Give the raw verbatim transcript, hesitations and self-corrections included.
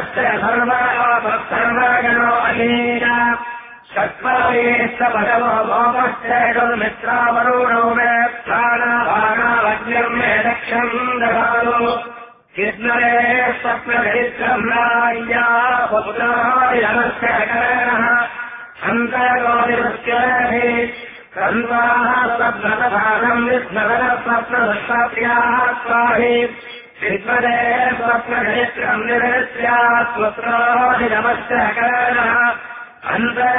सर्वस्य सर्वगणो अहीन षट्परेश्च पदवो गोपश्चैतुर्मित्रावरुणो मे प्राणाभाणावज्ञम् मे दक्षम् दधातु कृष्णरे स्वप्नचरित्रम् राज्ञा पुत्रादिनमस्य करणः सन्तगोदिवृत्त्यरभि कन्वाः स्वप्नदधानम् विस्मरणस्वप्नदृष्टाप्रियाः स्वाहि कृष्णरे स्वप्नचरित्रम् निरस्या पुत्रादिनमस्य करणः अन्त